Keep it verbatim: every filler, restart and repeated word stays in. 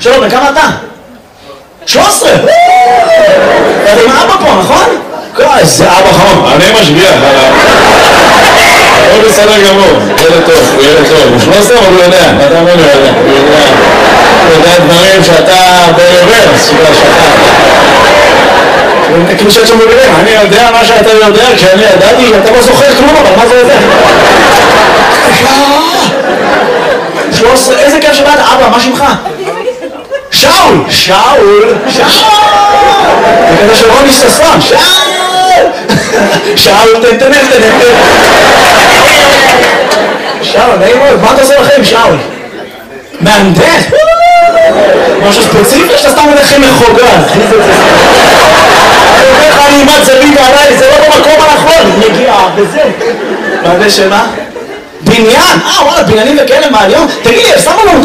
שלום, וכמה אתה? שלוש עשרה! אתה עם אבא פה, נכון? איזה אבא חמוד. אני משגיח עליו. הוא בסדר גמור, ילד טוב, הוא ילד טוב. הוא שלוש עשרה, אבל הוא יודע, אתה אומר לו יודע. הוא יודע דברים שאתה ברוורס, שאתה... כאילו שאת שם בבירים, אני יודע מה שאתה יודע, כשאני ידעתי, אתה לא זוכר כלום, אבל מה זה יודע? שלוש עשרה, איזה כיף שבאת, אבא, מה שמך? שאול! שאול! שאול! זה כזה של רוני ששון, שאול! שאול, תן, תן, תן, תן. שאול, נעים מאוד, מה אתה עושה לכם, שאול? מהנדס? משהו ספציפי שאתה סתם הולכם מחוגג. אני אומר לך, אני אימת זווית עליי, זה לא במקום הנכון, מגיע, וזה. מהנדס שמה? בניין? אה, וואלה, בניינים וכאלה, מה היום? תגיד לי, שמו לנו